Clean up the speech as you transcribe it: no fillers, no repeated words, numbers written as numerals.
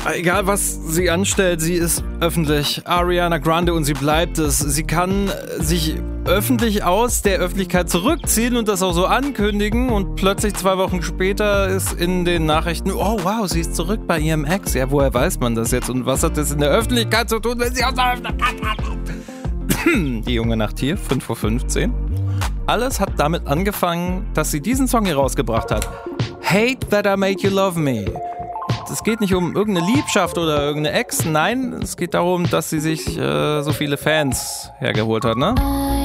Egal, was sie anstellt, sie ist öffentlich. Ariana Grande, und sie bleibt es. Sie kann sich öffentlich aus der Öffentlichkeit zurückziehen und das auch so ankündigen. Und plötzlich 2 Wochen später ist in den Nachrichten, oh wow, sie ist zurück bei ihrem Ex. Ja, woher weiß man das jetzt? Und was hat das in der Öffentlichkeit zu tun, wenn sie aus der Öffentlichkeit kommt? Die junge Nacht hier, 5:15 Uhr. Alles hat damit angefangen, dass sie diesen Song hier rausgebracht hat. Hate That I Made You Love Me. Es geht nicht um irgendeine Liebschaft oder irgendeine Ex, nein, es geht darum, dass sie sich so viele Fans hergeholt hat, ne?